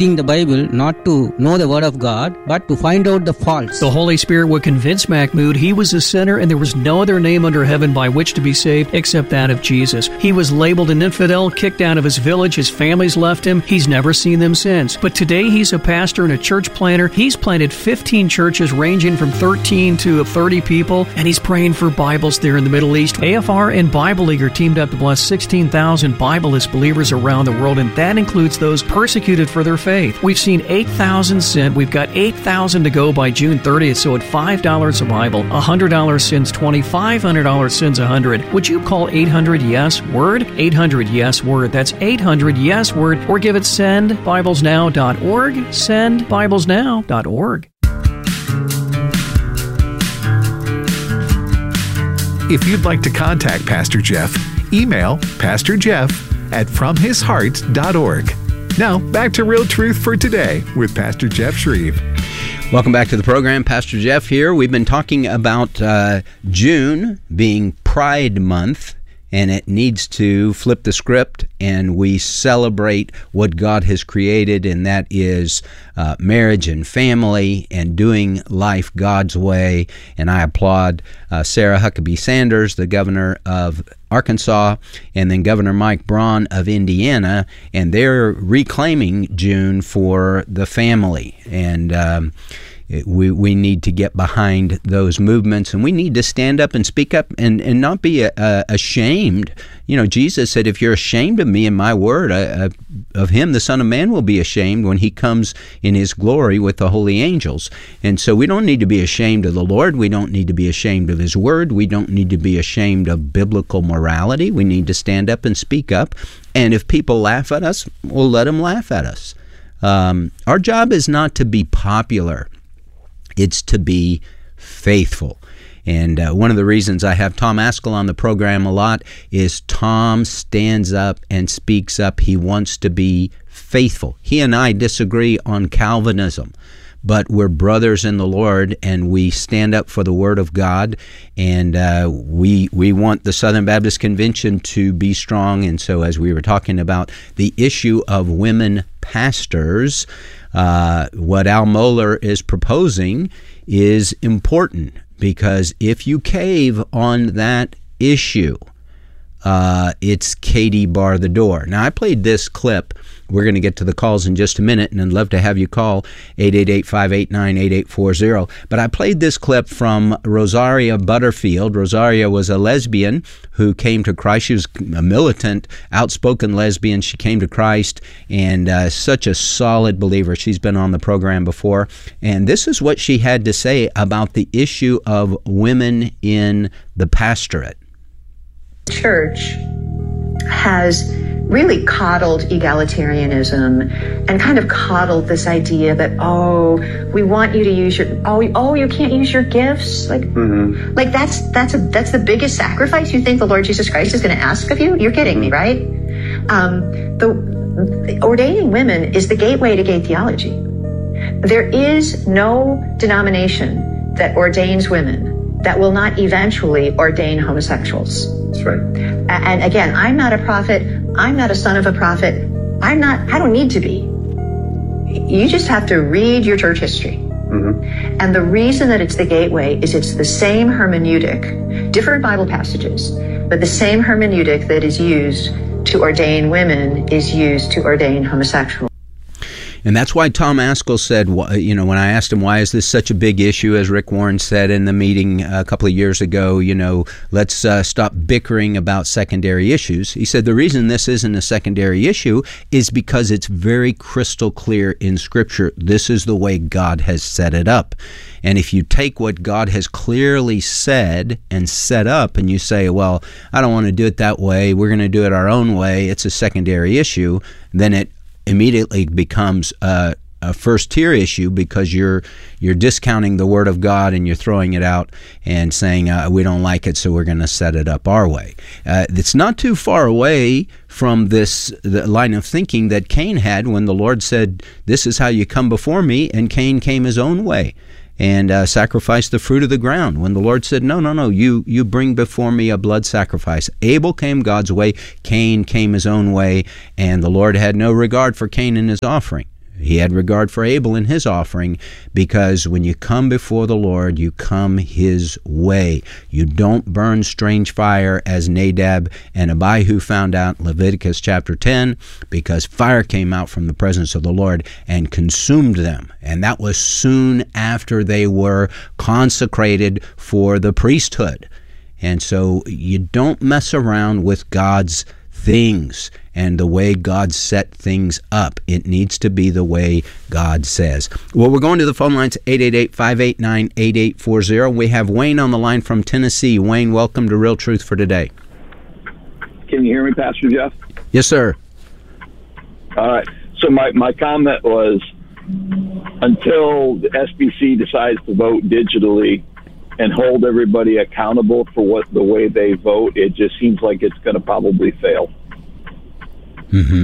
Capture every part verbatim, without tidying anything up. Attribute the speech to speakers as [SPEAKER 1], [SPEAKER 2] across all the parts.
[SPEAKER 1] reading the Bible not to know the Word of God, but to find out the faults.
[SPEAKER 2] The Holy Spirit would convince Mahmoud he was a sinner and there was no other name under heaven by which to be saved except that of Jesus. He was labeled an infidel, kicked out of his village, his family's left him, he's never seen them since. But today he's a pastor and a church planter. He's planted fifteen churches ranging from thirteen to thirty people, and he's praying for Bibles there in the Middle East. A F R and Bible League are teamed up to bless sixteen thousand Bibleless believers around the world, and that includes those persecuted for their faith. We've seen eight thousand sent. We've got eight thousand to go by June thirtieth, so at five dollars a Bible, one hundred dollars sends twenty, five hundred dollars sends one hundred. Would you call eight hundred yes word? eight hundred yes word. That's eight hundred yes word. Or give it send bibles now dot org. send bibles now dot org.
[SPEAKER 3] If you'd like to contact Pastor Jeff, email pastor jeff at from his heart dot org. Now, back to Real Truth for Today with Pastor Jeff Shreve.
[SPEAKER 4] Welcome back to the program. Pastor Jeff here. We've been talking about uh, June being Pride Month, and it needs to flip the script, and we celebrate what God has created, and that is uh, marriage and family and doing life God's way. And I applaud uh, Sarah Huckabee Sanders, the governor of Arkansas, and then Governor Mike Braun of Indiana, and they're reclaiming June for the family. And um, it, we we need to get behind those movements, and we need to stand up and speak up and, and not be a, a, ashamed. You know, Jesus said, if you're ashamed of me and my word, uh, of him, the Son of Man will be ashamed when he comes in his glory with the holy angels. And so we don't need to be ashamed of the Lord. We don't need to be ashamed of his word. We don't need to be ashamed of biblical morality. We need to stand up and speak up. And if people laugh at us, we'll let them laugh at us. Um, our job is not to be popular. It's to be faithful. And uh, one of the reasons I have Tom Ascol on the program a lot is Tom stands up and speaks up. He wants to be faithful. He and I disagree on Calvinism, but we're brothers in the Lord, and we stand up for the Word of God, and uh, we we want the Southern Baptist Convention to be strong. And so as we were talking about the issue of women pastors, uh, what Al Mohler is proposing is important, because if you cave on that issue, uh, it's Katie bar the door. Now, I played this clip. We're going to get to the calls in just a minute, and I'd love to have you call eight eight eight, five eight nine, eight eight four zero. But I played this clip from Rosaria Butterfield. Rosaria was a lesbian who came to Christ. She was a militant, outspoken lesbian. She came to Christ, and uh, such a solid believer. She's been on the program before. And this is what she had to say about the issue of women in the pastorate.
[SPEAKER 5] Church has really coddled egalitarianism and kind of coddled this idea that, oh, we want you to use your, oh, oh, you can't use your gifts. Like, mm-hmm. like that's, that's a, that's the biggest sacrifice you think the Lord Jesus Christ is going to ask of you? You're kidding me, right? Um, the, the ordaining women is the gateway to gay theology. There is no denomination that ordains women that will not eventually ordain homosexuals.
[SPEAKER 6] That's right.
[SPEAKER 5] And again, I'm not a prophet. I'm not a son of a prophet. I'm not, I don't need to be. You just have to read your church history. Mm-hmm. And the reason that it's the gateway is it's the same hermeneutic, different Bible passages, but the same hermeneutic that is used to ordain women is used to ordain homosexuals.
[SPEAKER 4] And that's why Tom Ascol said, you know, when I asked him, why is this such a big issue, as Rick Warren said in the meeting a couple of years ago, you know, let's uh, stop bickering about secondary issues. He said the reason this isn't a secondary issue is because it's very crystal clear in Scripture. This is the way God has set it up. And if you take what God has clearly said and set up and you say, well, I don't want to do it that way, we're going to do it our own way, it's a secondary issue, then it immediately becomes a, a first-tier issue, because you're you're discounting the Word of God and you're throwing it out and saying, uh, we don't like it, so we're going to set it up our way. Uh, it's not too far away from this the line of thinking that Cain had when the Lord said, this is how you come before me, and Cain came his own way and uh, sacrificed the fruit of the ground. When the Lord said, no, no, no, you you bring before me a blood sacrifice. Abel came God's way, Cain came his own way, and the Lord had no regard for Cain and his offering. He had regard for Abel and his offering, because when you come before the Lord, you come his way. You don't burn strange fire, as Nadab and Abihu found out in Leviticus chapter ten, because fire came out from the presence of the Lord and consumed them. And that was soon after they were consecrated for the priesthood. And so you don't mess around with God's things and the way God set things up. It needs to be the way God says. Well, we're going to the phone lines, eight eight eight, five eight nine, eight eight four zero. We have Wayne on the line from Tennessee. Wayne, welcome to Real Truth for Today.
[SPEAKER 6] Can you hear me, Pastor Jeff?
[SPEAKER 4] Yes, sir.
[SPEAKER 6] All right. So my, my comment was, until the S B C decides to vote digitally and hold everybody accountable for what the way they vote, it just seems like it's going to probably fail.
[SPEAKER 4] Mm-hmm.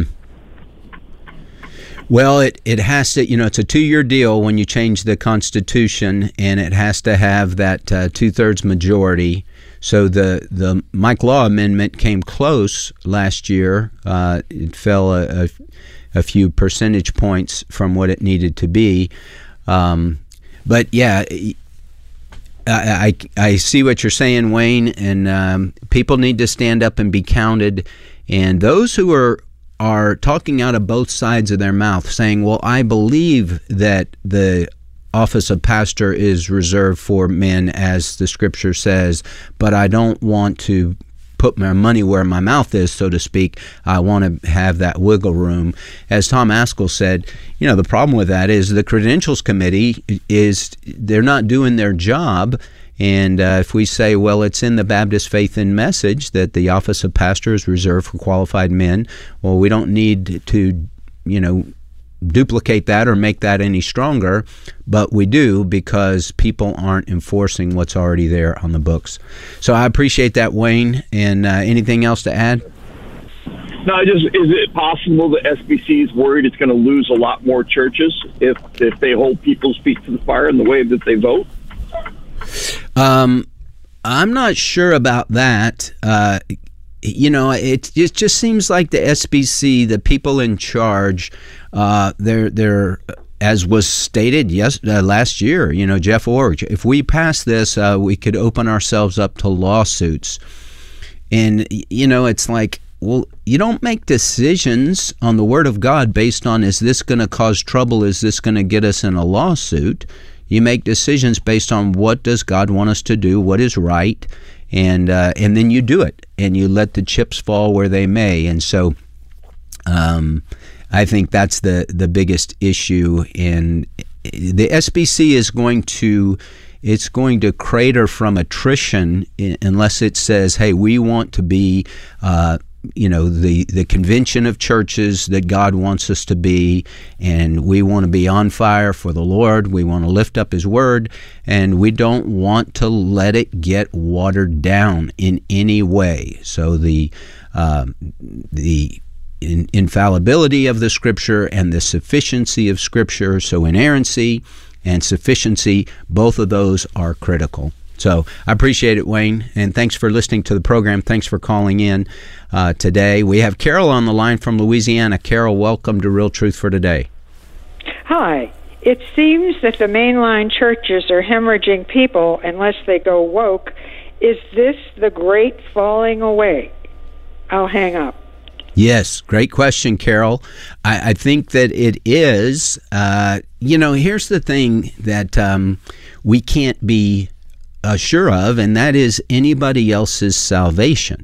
[SPEAKER 4] Well, it, it has to, you know, it's a two-year deal when you change the Constitution, and it has to have that uh, two-thirds majority. So the, the Mike Law Amendment came close last year. Uh, it fell a, a, a few percentage points from what it needed to be. Um, but, yeah, I, I, I see what you're saying, Wayne, and um, people need to stand up and be counted. And those who are are talking out of both sides of their mouth, saying, well, I believe that the office of pastor is reserved for men, as the scripture says, but I don't want to put my money where my mouth is, so to speak. I want to have that wiggle room. As Tom Askell said, you know, the problem with that is the Credentials Committee is, they're not doing their job. And uh, if we say, well, it's in the Baptist Faith and Message that the office of pastor is reserved for qualified men, well, we don't need to, you know, duplicate that or make that any stronger, but we do, because people aren't enforcing what's already there on the books. So I appreciate that, Wayne. And uh, anything else to add?
[SPEAKER 6] No, just, is it possible the S B C is worried it's going to lose a lot more churches if if they hold people's feet to the fire in the way that they vote?
[SPEAKER 4] Um, I'm not sure about that. Uh, you know, it, it just seems like the S B C, the people in charge, uh, they're they're as was stated yes uh, last year. You know, Jeff Org, if we pass this, uh, we could open ourselves up to lawsuits. And you know, it's like, well, you don't make decisions on the Word of God based on, is this going to cause trouble? Is this going to get us in a lawsuit? You make decisions based on, what does God want us to do, what is right, and uh, and then you do it, and you let the chips fall where they may. And so um, I think that's the, the biggest issue. And the S B C is going to, it's going to crater from attrition unless it says, hey, we want to be uh, you know, the, the convention of churches that God wants us to be, and we want to be on fire for the Lord. We want to lift up His Word, and we don't want to let it get watered down in any way. So the uh, the in, infallibility of the Scripture and the sufficiency of Scripture, so inerrancy and sufficiency, both of those are critical. So I appreciate it, Wayne, and thanks for listening to the program. Thanks for calling in uh, today. We have Carol on the line from Louisiana. Carol, welcome to Real Truth for Today.
[SPEAKER 7] Hi. It seems that the mainline churches are hemorrhaging people unless they go woke. Is this the great falling away? I'll hang up.
[SPEAKER 4] Yes, great question, Carol. I, I think that it is. Uh, you know, here's the thing that um, we can't be Uh, sure of, and that is anybody else's salvation.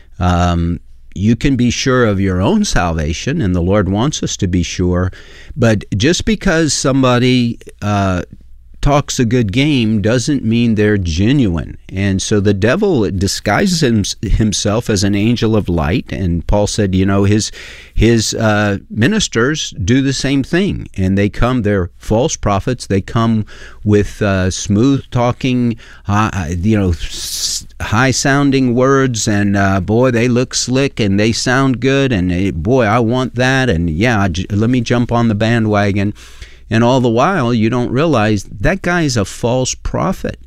[SPEAKER 4] Um, you can be sure of your own salvation, and the Lord wants us to be sure, but just because somebody uh, talks a good game doesn't mean they're genuine. And so the devil disguises him, himself as an angel of light, and Paul said, you know, his his uh, ministers do the same thing, and they come, they're false prophets, they come with uh, smooth talking, uh, you know, high sounding words, and uh, boy, they look slick and they sound good, and uh, boy, I want that, and yeah, j- let me jump on the bandwagon. And all the while, you don't realize that guy is a false prophet.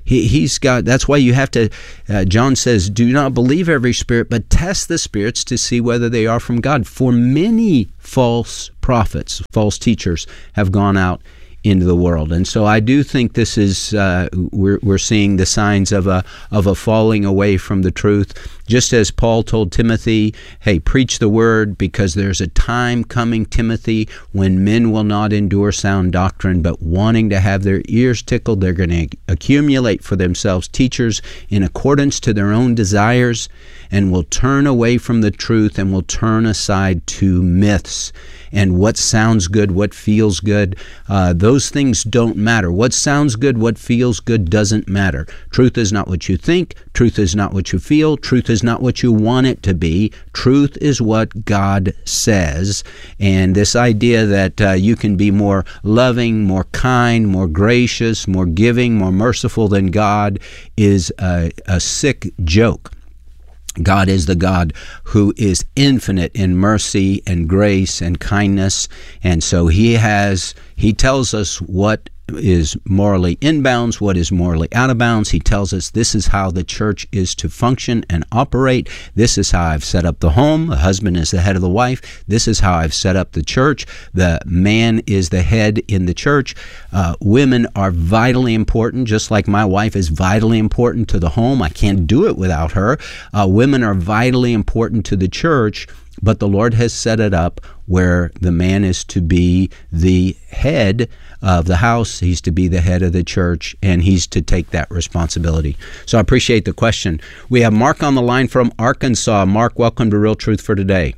[SPEAKER 4] He, he's got, that's why you have to, uh, John says, do not believe every spirit, but test the spirits to see whether they are from God. For many false prophets, false teachers have gone out into the world. And so I do think this is, uh, we're, we're seeing the signs of a of a falling away from the truth. Just as Paul told Timothy, hey, preach the word, because there's a time coming, Timothy, when men will not endure sound doctrine, but wanting to have their ears tickled, they're going to accumulate for themselves teachers in accordance to their own desires, and will turn away from the truth and will turn aside to myths. And what sounds good, what feels good, uh, those things don't matter. What sounds good, what feels good doesn't matter. Truth is not what you think. Truth is not what you feel. Truth is not what you want it to be. Truth is what God says. And this idea that uh, you can be more loving, more kind, more gracious, more giving, more merciful than God is a, a sick joke. God is the God who is infinite in mercy and grace and kindness. And so he has, he tells us what is morally in bounds, what is morally out of bounds. He tells us this is how the church is to function and operate. This is how I've set up the home. The husband is the head of the wife. This is how I've set up the church. The man is the head in the church. Uh, women are vitally important, just like my wife is vitally important to the home. I can't do it without her. Uh, women are vitally important to the church, but the Lord has set it up where the man is to be the head of the house, he's to be the head of the church, and he's to take that responsibility. So I appreciate the question. We have Mark on the line from Arkansas. Mark, welcome to Real Truth for Today.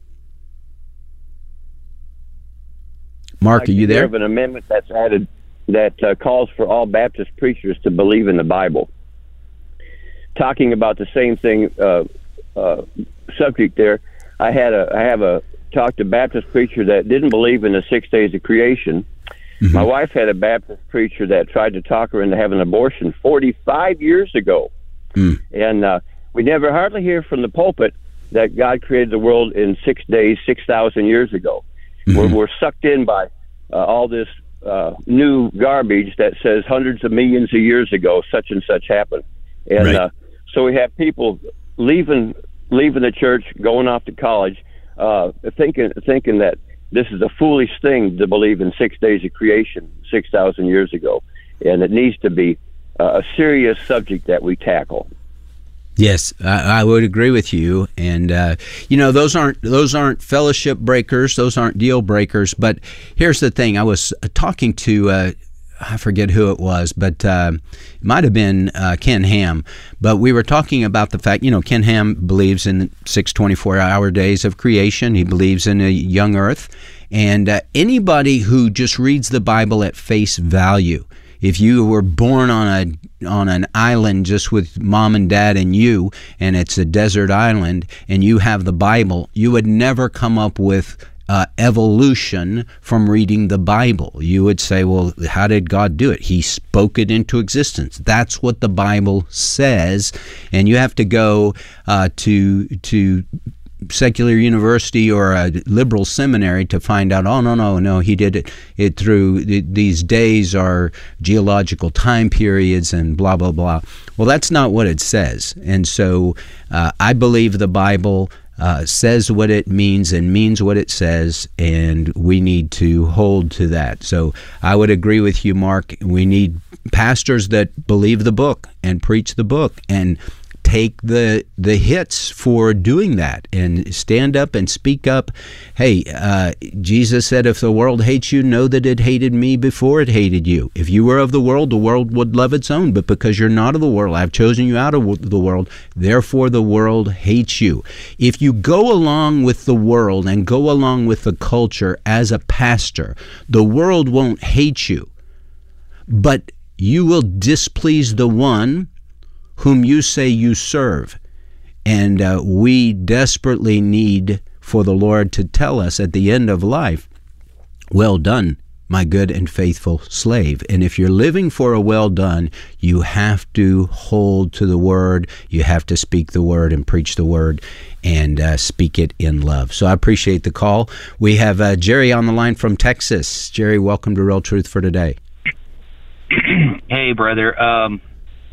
[SPEAKER 4] Mark, are you there?
[SPEAKER 8] I have an amendment that's added that uh, calls for all Baptist preachers to believe in the Bible. Talking about the same thing, uh, uh, subject there, I had a I have a talked to a Baptist preacher that didn't believe in the six days of creation. Mm-hmm. My wife had a Baptist preacher that tried to talk her into having an abortion forty-five years ago. Mm. And uh, we never hardly hear from the pulpit that God created the world in six days, six thousand years ago. Mm-hmm. We're, we're sucked in by uh, all this uh, new garbage that says hundreds of millions of years ago, such and such happened. And right. uh, so we have people leaving leaving the church, going off to college, uh, thinking thinking that this is a foolish thing to believe in six days of creation six thousand years ago. And it needs to be uh, a serious subject that we tackle.
[SPEAKER 4] Yes, I, I would agree with you. And, uh, you know, those aren't those aren't fellowship breakers. Those aren't deal breakers. But here's the thing. I was talking to, uh, I forget who it was, but uh, it might have been uh, Ken Ham. But we were talking about the fact, you know, Ken Ham believes in six twenty-four hour days of creation. He believes in a young earth. And uh, anybody who just reads the Bible at face value, if you were born on a on an island just with mom and dad and you, and it's a desert island, and you have the Bible, you would never come up with uh, evolution from reading the Bible. You would say, well, how did God do it? He spoke it into existence. That's what the Bible says, and you have to go uh, to to. secular university or a liberal seminary to find out, oh, no, no, no, he did it, it through, it, these days are geological time periods and blah, blah, blah. Well, that's not what it says. And so uh, I believe the Bible uh, says what it means and means what it says, and we need to hold to that. So I would agree with you, Mark. We need pastors that believe the book and preach the book and take the the hits for doing that and stand up and speak up. Hey, uh, Jesus said, if the world hates you, know that it hated me before it hated you. If you were of the world, the world would love its own. But because you're not of the world, I've chosen you out of the world. Therefore, the world hates you. If you go along with the world and go along with the culture as a pastor, the world won't hate you. But you will displease the one whom you say you serve. And uh, we desperately need for the Lord to tell us at the end of life, well done, my good and faithful slave. And if you're living for a well done, you have to hold to the word. You have to speak the word and preach the word and uh, speak it in love. So I appreciate the call. We have uh, Jerry on the line from Texas. Jerry, welcome to Real Truth for Today.
[SPEAKER 9] Hey, brother. Um,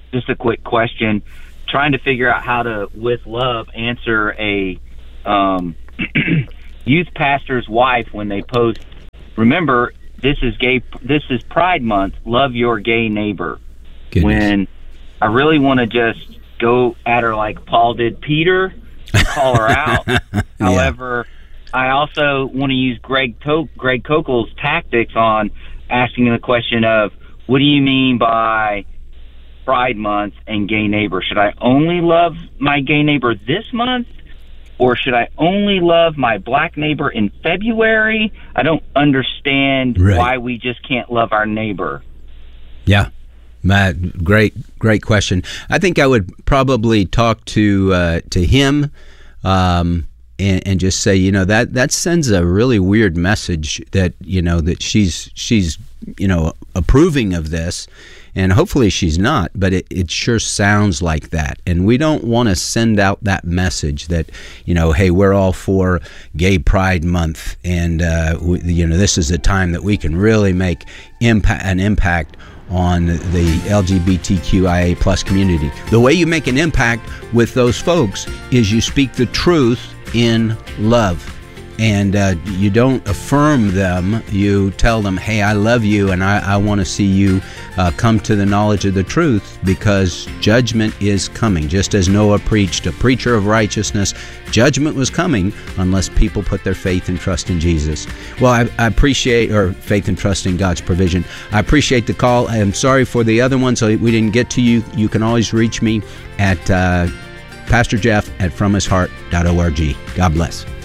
[SPEAKER 9] just a quick question. Trying to figure out how to, with love, answer a um, youth pastor's wife when they post, remember, this is gay, this is Pride Month, love your gay neighbor. Goodness. When I really want to just go at her like Paul did Peter and call her out. Yeah. However, I also want to use Greg to- Greg Kokel's tactics on asking the question of, what do you mean by Pride Month and gay neighbor? Should I only love my gay neighbor this month, or should I only love my black neighbor in February? I don't understand right. why we just can't love our neighbor.
[SPEAKER 4] Yeah, Matt, great, great question. I think I would probably talk to uh, to him um, and, and just say, you know, that that sends a really weird message that, you know, that she's she's you know approving of this. And hopefully she's not, but it, it sure sounds like that. And we don't want to send out that message that, you know, hey, we're all for Gay Pride Month, and uh, we, you know, this is a time that we can really make impact an impact on the L G B T Q I A plus community. The way you make an impact with those folks is you speak the truth in love. And uh, you don't affirm them. You tell them, hey, I love you, and I, I want to see you uh, come to the knowledge of the truth, because judgment is coming. Just as Noah preached, a preacher of righteousness, judgment was coming unless people put their faith and trust in Jesus. Well, I, I appreciate, or faith and trust in God's provision. I appreciate the call. I'm sorry for the other one, so we didn't get to you. You can always reach me at uh, Pastor Jeff at from his heart dot org. God bless.